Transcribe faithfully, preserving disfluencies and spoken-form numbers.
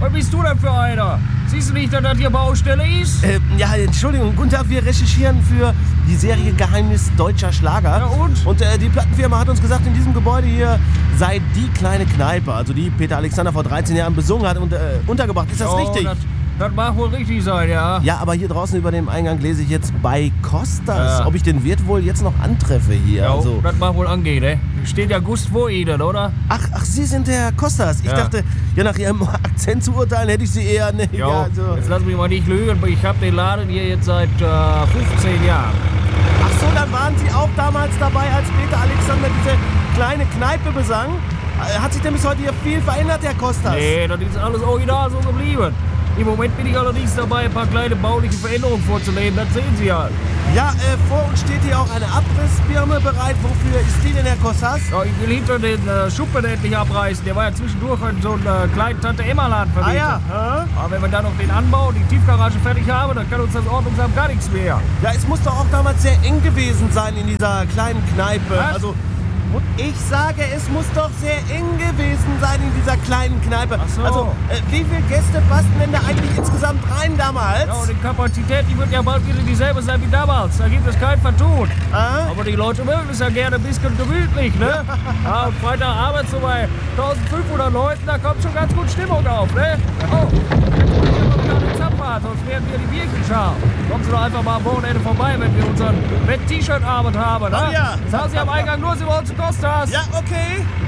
Was bist du denn für einer? Siehst du nicht, dass das hier Baustelle ist? Äh, ja, Entschuldigung, guten Tag, wir recherchieren für die Serie Geheimnis deutscher Schlager. Ja, und? Und äh, die Plattenfirma hat uns gesagt, in diesem Gebäude hier sei die kleine Kneipe, also die Peter Alexander vor dreizehn Jahren besungen hat und äh, untergebracht. Ist das oh, richtig? Das, das mag wohl richtig sein, ja. Ja, aber hier draußen über dem Eingang lese ich jetzt bei Costas. Ja. Ob ich den Wirt wohl jetzt noch antreffe hier. Ja, also. das mag wohl angehen, ne? Steht ja Gust vor Ihnen, oder? Ach, ach, Sie sind der Costas. Ich Ja. dachte, ja, nach Ihrem Akzent zu urteilen, hätte ich Sie eher... Ne, Jo, ja, so. jetzt lass mich mal nicht lügen, ich habe den Laden hier jetzt seit äh, fünfzehn Jahren. Ach so, dann waren Sie auch damals dabei, als Peter Alexander diese kleine Kneipe besang? Äh, Hat sich denn bis heute hier viel verändert, Herr Costas? Nee, das ist alles original so geblieben. Im Moment bin ich allerdings dabei, ein paar kleine bauliche Veränderungen vorzunehmen, das sehen Sie ja. Ja, äh, vor uns steht hier auch eine Abrissbirne bereit. Wofür ist die denn, Herr Costas? Ja, ich will hinter den äh, Schuppen endlich abreißen. Der war ja zwischendurch in so einen äh, kleinen Tante-Emma-Laden Ah vermietet. ja, hä? Aber wenn wir dann noch den Anbau und die Tiefgarage fertig haben, dann kann uns das Ordnungsamt gar nichts mehr. Ja, es muss doch auch damals sehr eng gewesen sein in dieser kleinen Kneipe. Was? Also, ich sage, es muss doch sehr eng gewesen sein in dieser kleinen Kneipe. Ach so. Also, äh, wie viele Gäste passten denn da eigentlich insgesamt rein damals? Ja, und die Kapazität, die wird ja bald wieder dieselbe sein wie damals. Da gibt es kein Vertun. Ah? Aber die Leute mögen es ja gerne ein bisschen gemütlich, ne? Ja, und Freitagabend so bei eintausendfünfhundert Leuten, da kommt schon ganz gut Stimmung auf, ne? Oh, jetzt muss ich aber wieder eine Zapfahrt, sonst werden wir die Bierchen scharf. Kommen Sie doch einfach mal am Wochenende vorbei, wenn wir unseren Wett-T-Shirt-Abend haben, ne? Oh ja. Sagen Sie am Eingang nur, Sie wollen zu Costas. Ja, okay.